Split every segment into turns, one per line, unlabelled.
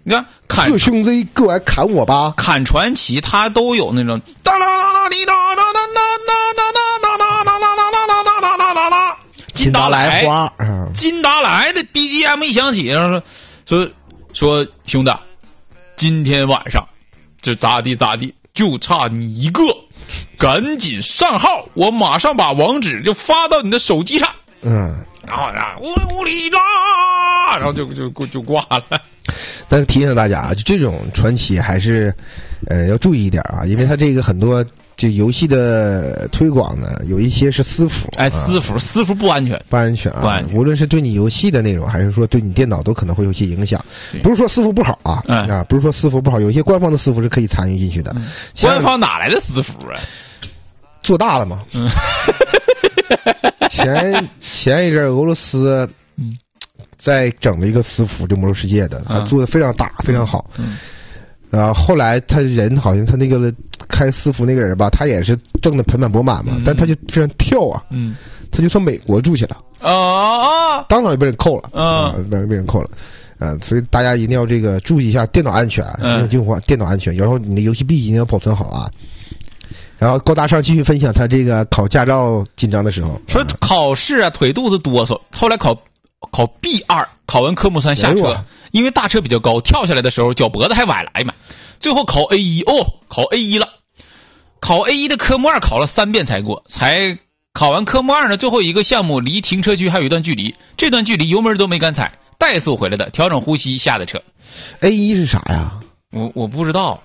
你看
四兄弟过来砍我吧，
砍传奇它都有那种哒啦啦滴哒哒哒哒哒哒哒哒哒哒哒哒哒哒哒，
金达莱花，
金达莱的 BGM 一响起，然后说兄弟，今天晚上这咋地咋地，就差你一个，赶紧上号，我马上把网址就发到你的手机上。然后乌里啦，然后就挂了。
但是提醒大家啊，就这种传奇还是要注意一点啊，因为它这个很多这游戏的推广呢，有一些是私服。
私服不安全，
不安全啊！无论是对你游戏的内容，还是说对你电脑，都可能会有些影响。不是说私服不好啊，不是说私服不好，有些官方的私服是可以参与进去的。
官方哪来的私服啊？
做大了嘛。前一阵俄罗斯在整了一个私服，就魔兽世界的，他做的非常大，非常好。后来他人好像他那个开私服那个人吧，他也是挣的盆满钵满嘛，但他就非常跳啊，他就上美国住去了当场就被人扣了被人扣了。所以大家一定要这个注意一下电脑安全，用户电脑安全，然后你的游戏币一定要保存好啊。然后高大上继续分享他这个考驾照紧张的时候，
说考试啊腿肚子哆嗦，后来考 B2， 考完科目3下车，因为大车比较高，跳下来的时候脚脖子还崴了，哎妈！最后考 A1， 考 A1 了，考 A1 的科目2考了3遍才过，才考完科目2呢，最后一个项目离停车区还有一段距离，这段距离油门都没敢踩，怠速回来的，调整呼吸下的车。
A1 是啥呀？
我不知道。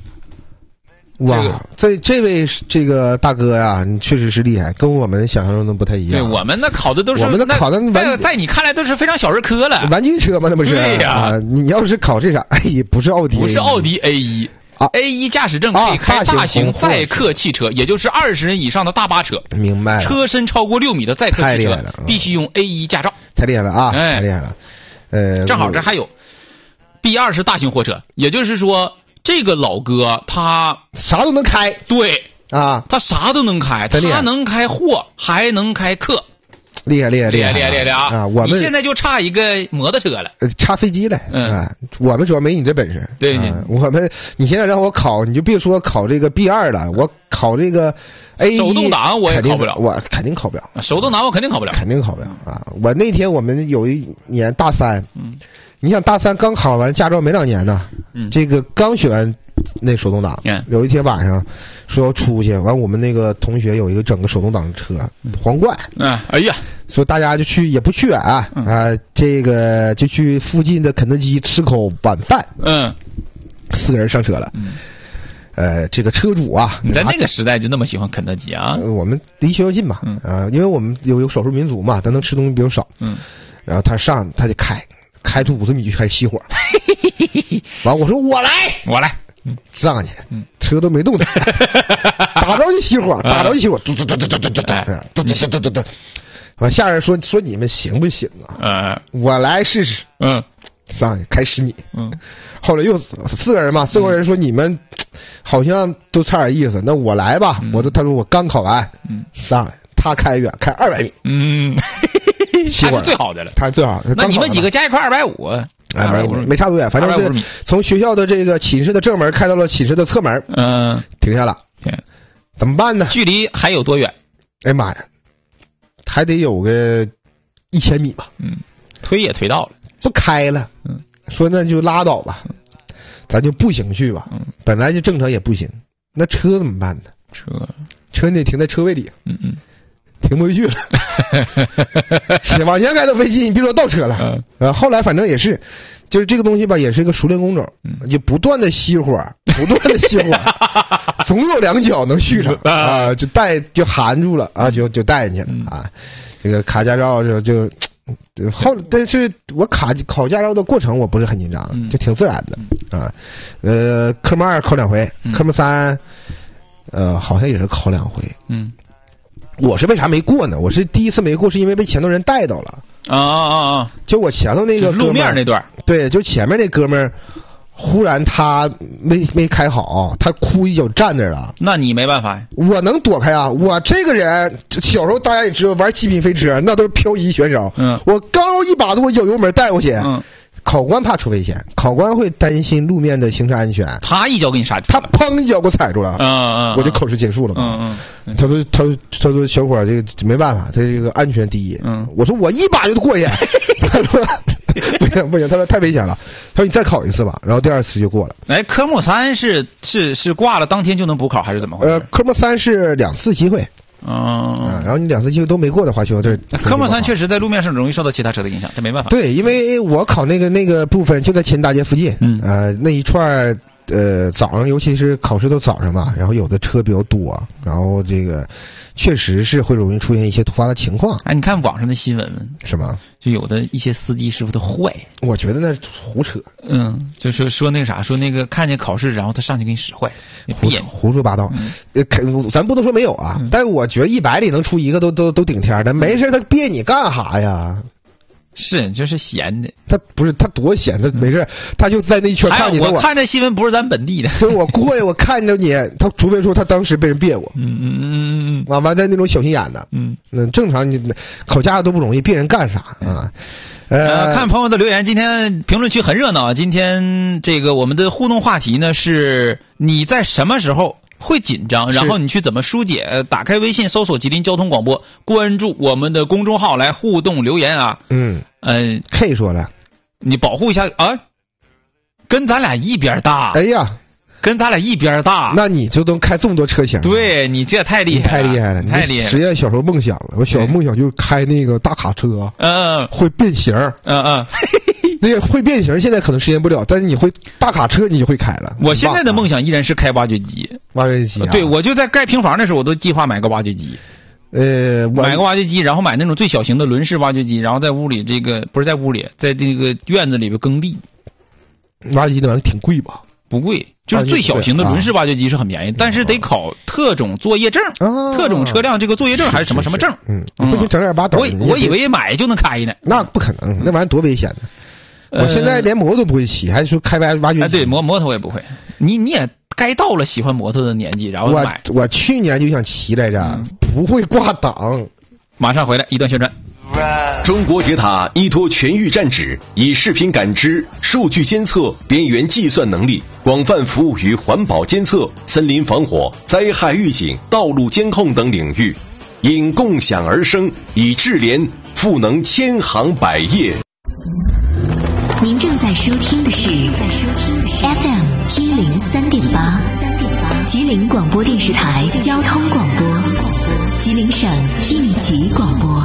哇，这位这个大哥呀，你确实是厉害，跟我们想象中的不太一样。
对，我们那考的都是，
我们那考的
在你看来都是非常小儿科了。
玩具车吗？那不是？
对呀，
你要是考这啥，也不是奥迪，
不是奥迪 A1。A1 驾驶证可以开大型载客汽车，也就是20人以上的大巴车。
明白了。
车身超过6米的载客汽车必须用 A1 驾照。
太厉害了啊！太厉害了。
正好这还有 B2 是大型货车，也就是说。这个老哥他
啥都能开，
对
啊，
他啥都能开，他能开货，还能开客，
厉害
啊！我们你现在就差一个摩托车了，
差飞机了。我们主要没你这本事。
对，
你现在让我考，你就别说考这个 B2 了，我考这个 A1
手动挡我也考不了，
我肯定考不了。
手动挡我肯定考不了，
啊！我那天我们有一年大3，你想大3刚考完驾照没2年呢，这个刚学完那手动挡，有一天晚上说要出去，完我们那个同学有一个整个手动挡车，皇冠，
哎呀，
说大家就去也不去远这个就去附近的肯德基吃口晚饭，4个人上车了，这个车主啊，
你在那个时代就那么喜欢肯德基啊？
我们离学校近嘛，因为我们有少数民族嘛，咱能吃东西比较少，然后他就开出50米就开始熄火，完我说我来，上去，车都没动的，打着就熄火，完下人说你们行不行啊？我来试试，上去开10米，后来又4个人嘛，4个人说你们好像都差点意思，那我来吧，他说我刚考完，上来他开远，开200米，
他是最好的了，
他是最好的。
那你们几个加一块250，
没差多远，反正是从学校的这个寝室的正门开到了寝室的侧门，停下了，怎么办呢？
距离还有多远？
哎妈呀，还得有个1000米吧，
推也推到了，
不开了，说那就拉倒吧，咱就步行去吧，本来就正常也不行，那车怎么办呢？车你得停在车位里，停不回去了，往前开的飞机，你别说倒车了。后来反正也是，就是这个东西吧，也是一个熟练工种，就不断的熄火，总有2脚能续上啊，就含住了啊，就带进去了啊。这个卡驾照就但是我考驾照的过程我不是很紧张，就挺自然的啊。科目2考2回，科目3好像也是考2回，我是为啥没过呢？我是第一次没过，是因为被前头人带到了。就我前头那个
路面那段，
对，就前面那哥们儿，忽然他没开好，他哭一脚站那儿了。
那你没办法呀？
我能躲开啊！我这个人小时候大家也知道，玩极品飞车那都是漂移选手。我刚一把子我脚油门带过去， 考官怕出危险，考官会担心路面的行车安全。
他一脚给你刹住，
他砰一脚给我踩住了，我就考试结束了嘛。他说小伙这个没办法，他这个安全第一。我说我一把就过去。他说不行，他说太危险了。他说你再考一次吧，然后第2次就过了。
哎，科目3是挂了当天就能补考还是怎么回事？
科目3是2次机会。然后你2次机会都没过的话，就这
科目3确实在路面上容易受到其他车的影响，这没办法。
对，因为我考那个部分就在秦大街附近，那一串早上尤其是考试都早上嘛，然后有的车比较多，然后这个确实是会容易出现一些突发的情况。
哎，你看网上的新闻
是吗？
就有的一些司机师傅他坏，
我觉得那是胡扯。
就是说那个啥，说那个看见考试然后他上去给你使坏，
胡说八道。咱不能说没有啊，但我觉得100里能出一个都顶天的，没事他别你干啥呀？
是，就是闲的。
他不是他多闲，他没事，他就在那一圈看你。
我看这新闻不是咱本地的，
所以我过去我看着你，他除非说他当时被人别过，完在那种小心眼的，那正常你考驾都不容易，别人干啥啊？
看朋友的留言，今天评论区很热闹。今天这个我们的互动话题呢是你在什么时候会紧张，然后你去怎么疏解？打开微信搜索吉林交通广播，关注我们的公众号来互动留言啊。
K 说了，
你保护一下啊，跟咱俩一边大。
哎呀，
跟咱俩一边大，
那你就能开这么多车型？
对，你这太厉害了，太厉害了！
实现小时候梦想了，我小时候梦想就是开那个大卡车，会变形，那个会变形，现在可能实现不了，但是你会大卡车，你就会开了。
我现在的梦想依然是开挖掘机。
挖掘机，
对，我就在盖平房的时候，我都计划买个挖掘机。买个挖掘机，然后买那种最小型的轮式挖掘机，然后在屋里不是在屋里，在这个院子里边耕地。
挖掘机那玩意儿挺贵吧？
不贵，就是最小型的轮式挖掘机是很便宜，但是得考特种作业证，特种车辆这个作业证还是什么什么证？
不行，整点把斗。
我以为买就能开呢，
那不可能，那玩意儿多危险呢！我现在连摩托都不会骑，还说开挖掘机？
对，摩托我也不会。你也该到了喜欢摩托的年纪，然后买。
我去年就想骑来着，不会挂档。
马上回来，一段宣传。
中国铁塔依托全域站址，以视频感知、数据监测、边缘计算能力，广泛服务于环保监测、森林防火、灾害预警、道路监控等领域，因共享而生，以智联赋能千行百业。
您正在收听的是 FM 103.8，吉林广播电视台交通广播，吉林省应急广播。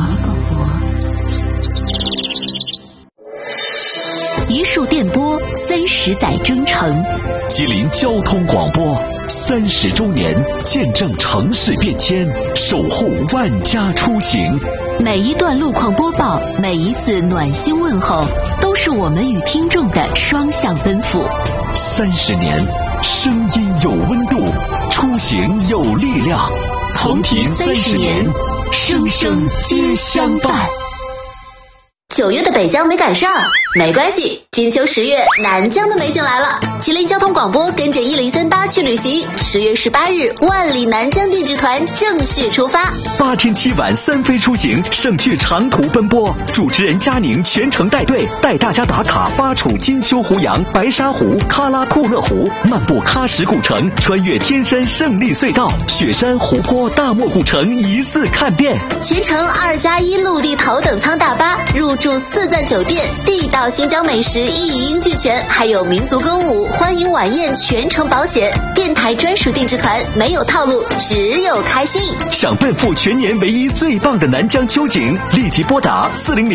一束电波，30载征程。
吉林交通广播30周年，见证城市变迁，守护万家出行。
每一段路况播报，每一次暖心问候，都是我们与听众的双向奔赴。
30年，声音有温度，出行有力量。同频30年，生生皆相伴。
9月的北疆没赶上，没关系，金秋10月南疆的美景来了。吉林交通广播跟着1038去旅行，10月18日万里南疆定制团正式出发
，8天7晚3飞出行，省去长途奔波。主持人佳宁全程带队，带大家打卡巴楚金秋湖洋、白沙湖、喀拉库勒湖，漫步喀什古城，穿越天山胜利隧道、雪山湖泊、大漠古城，一次看遍。
全程2+1陆地头等舱大巴，入住4钻酒店，地道新疆美食一应俱全，还有民族歌舞、欢迎晚宴全程保险。电台专属定制团，没有套路，只有开心。
想奔赴全年唯一最棒的南疆秋景，立即拨打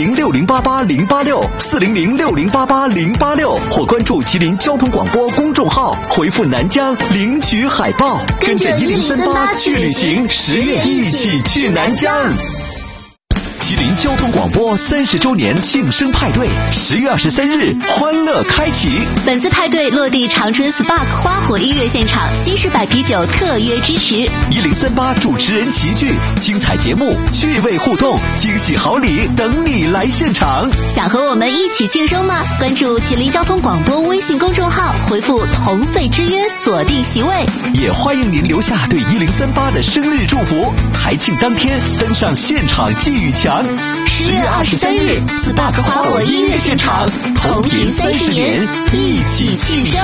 400-6088-086，400-6088-086，或关注吉林交通广播公众号，回复南疆领取海报，跟着1038去旅行，10月一起去南疆。吉林交通广播30周年庆生派对，10月23日欢乐开启。
本次派对落地长春 Spark 花火音乐现场，金士百啤酒特约支持
，1038主持人齐聚，精彩节目、趣味互动、惊喜好礼等你来现场。
想和我们一起庆生吗？关注吉林交通广播微信公众号，回复赴同岁之约，锁定席位。
也欢迎您留下对1038的生日祝福，台庆当天登上现场寄语墙。
10月23日，Spark 花火音乐现场，同频30年，一起庆生。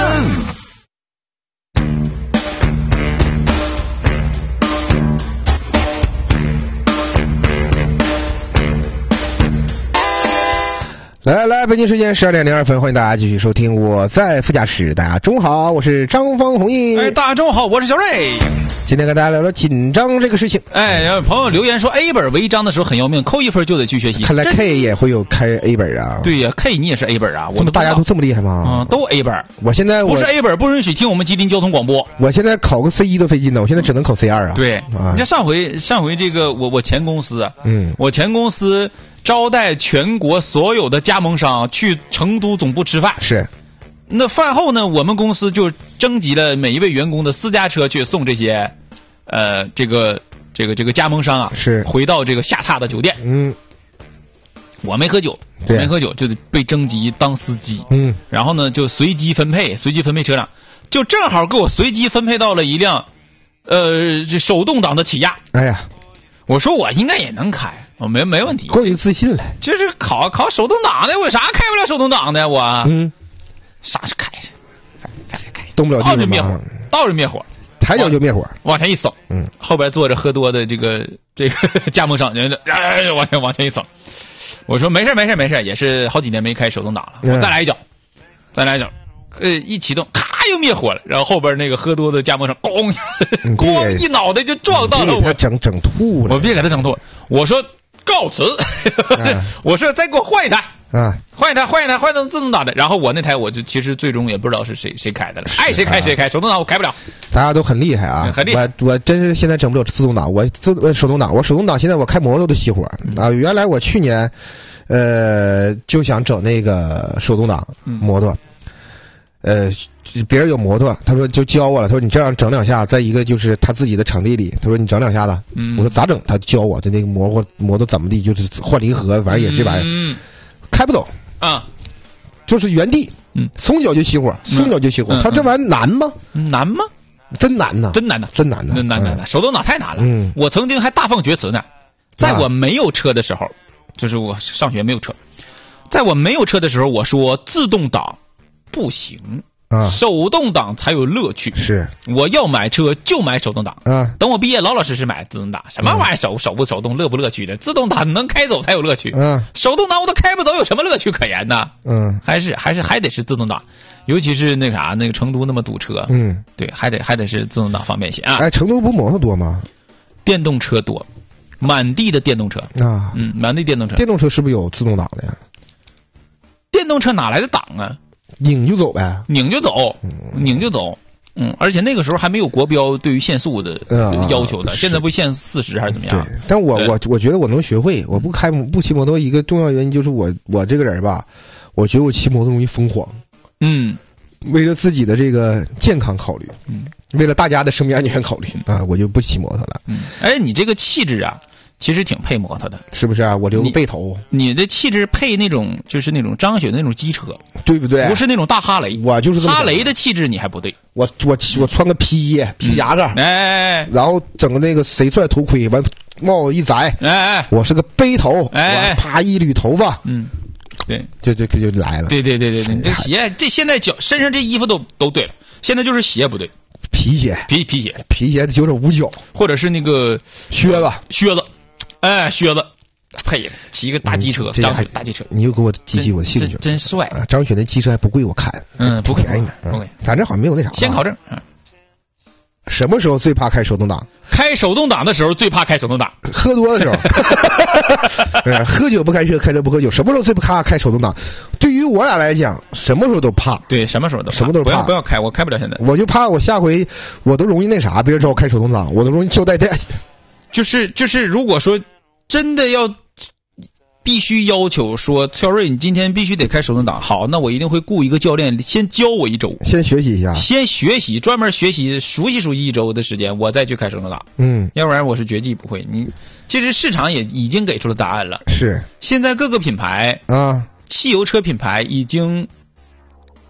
来，北京时间12点02分，欢迎大家继续收听我在副驾驶。大家中午好，我是张方弘毅。
大家中午好，我是小瑞。
今天跟大家聊聊紧张这个事情。
有朋友留言说 A 本违章的时候很要命，扣1分就得去学习。
看来 K 也会有开 A 本啊。
对呀，K 你也是 A 本啊。我们
大家都这么厉害吗？
都 A 本。
我现在
不是 A 本不允许听我们吉林交通广播。
我现在考个 C1 都费劲呢，我现在只能考 C2 啊。
对，你看上回这个我前公司啊，我前公司招待全国所有的加盟商去成都总部吃饭。
是。
那饭后呢，我们公司就征集了每一位员工的私家车去送这些，这个加盟商啊，
是
回到这个下榻的酒店。我没喝酒，就得被征集当司机。然后呢，就随机分配车辆，就正好给我随机分配到了一辆，这手动挡的起亚。
哎呀，
我说我应该也能开。没问题，
过于自信了。
就是考手动挡的，为啥开不了手动挡的？我啥是开，
动不了地
倒着灭火，
抬脚就灭火，
往前一扫。后边坐着喝多的这个加盟商，往前一扫。我说没事，也是好几年没开手动挡了，我再来一脚，一启动，咔又灭火了。然后后边那个喝多的加盟商，咣一脑袋就撞到了我，
整吐了。
我别给他整吐，我说。告辞，我说再给我换一台，换成自动挡的。然后我那台我就其实最终也不知道是谁开的了，爱谁开谁开，手动挡我开不了。
大家都很厉害啊，
很厉害。
我真是现在整不了自动挡，我手动挡现在我开摩托都熄火啊。原来我去年就想整那个手动挡摩托，别人有摩托，他说就教我了，他说你这样整两下，在一个就是他自己的场地里，他说你整两下子，我说咋整？他教我的那个摩托怎么地，就是换离合，反正也是这玩意儿，开不走
啊，
就是原地，松脚就熄火，他说这玩意儿难吗？
难吗？
真难呐，
真难呐，手动挡太难了。我曾经还大放厥词呢，在我没有车的时候，就是我上学没有车，在我没有车的时候，我说自动挡不行。手动挡才有乐趣。
是，
我要买车就买手动挡。等我毕业老老实实买自动挡，什么玩意儿手不手动乐不乐趣的？自动挡能开走才有乐趣。手动挡我都开不走，有什么乐趣可言呢？还得是自动挡，尤其是那个成都那么堵车。对，还得是自动挡方便些啊。
成都不摩托多吗？
电动车多，满地的电动车
啊。
满地电动车。
电动车是不是有自动挡的呀？
电动车哪来的档啊？
拧就走呗，
拧就走。而且那个时候还没有国标对于限速的要求的，现在不限40还是怎么样？
对，但我觉得我能学会，我不骑摩托一个重要原因就是我这个人吧，我觉得我骑摩托容易疯狂。为了自己的这个健康考虑，为了大家的生命安全考虑啊，我就不骑摩托了。
你这个气质啊，其实挺配摩托的，
是不是啊？我留个背头，
你的气质配那种就是那种张雪的那种机车，
对不对？
不是那种大哈雷，
我就是
哈雷的气质，你还不对。
我穿个皮牙子，然后整个那个谁帅头盔，完帽子一摘，我是个背头，啪一捋头发，
对，
就来了。
对，你这鞋这现在身上这衣服都对了，现在就是鞋不对。
皮鞋就是捂脚，
或者是那个
靴子，
靴子配一个，骑一个大机车，张雪大机车，
你又给我激起我的兴趣，
真帅。
张雪那机车还不贵，我看，
不
便宜，反正好像没有那啥。
先考证。
什么时候最怕开手动挡？
开手动挡的时候最怕开手动挡。
喝多的时候。喝酒不开车，开车不喝酒。什么时候最怕开手动挡？对于我俩来讲，什么时候都怕。
对，什么时候都怕。不要开，我开不了现在。
我就怕我下回我都容易那啥，别人知道我开手动挡，我都容易交代带。
就是如果说真的要必须要求说，肖瑞你今天必须得开手动挡，好，那我一定会雇一个教练先教我1周，
先学习一下，
专门学习熟悉1周的时间，我再去开手动挡。要不然我是绝技不会。其实市场也已经给出了答案了，
是现
在各个品牌汽油车品牌已经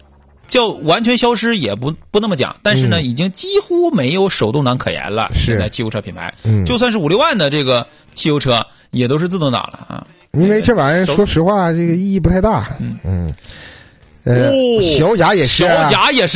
叫完全消失也不那么讲，但是呢，已经几乎没有手动挡可言了。现在汽油车品牌，就算是5-6万的这个汽油车，也都是自动挡了啊。
因为这玩意儿，说实话，这个意义不太大。小甲也是，
小甲也是。